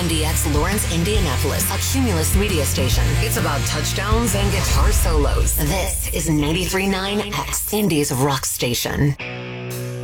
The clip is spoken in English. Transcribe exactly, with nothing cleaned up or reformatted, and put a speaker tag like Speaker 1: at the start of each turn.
Speaker 1: M D X Lawrence, Indianapolis, a Cumulus media station. It's about touchdowns and guitar solos. This is ninety-three point nine X, Indy's rock station.